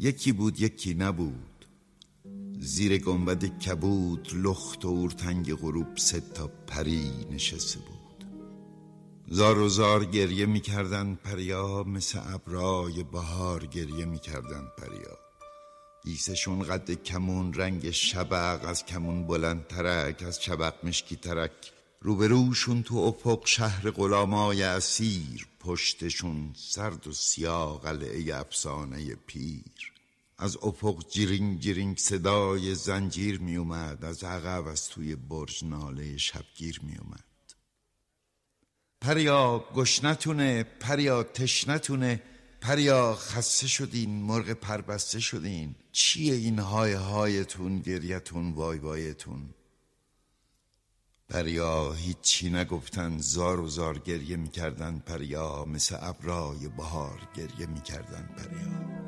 یکی بود یکی نبود. زیر گنبد کبود لخت و اورتنگ غروب 3 تا پری نشسته بود. زار و زار گریه میکردن پریا، مثل ابرای بهار گریه میکردن پریا. گیسشون قد کمون، رنگ شبق، از کمون بلند ترک، از شبق مشکی ترک. روبروشون تو افق شهر غلامای اسیر، پشتشون سرد و سیاه قلعه افسانه پیر. از افق جیرینگ جیرینگ صدای زنجیر می اومد، از عقب از توی برج ناله شبگیر می اومد. پریا گشنتونه، پریا تشنتونه، پریا خسته شدین، مرغ پربسته شدین. چیه این های هایتون، گریتون، وای وایتون؟ پریا هیچی نگفتن، زار و زار گریه میکردن پریا، مثل ابرای بهار گریه میکردن پریا.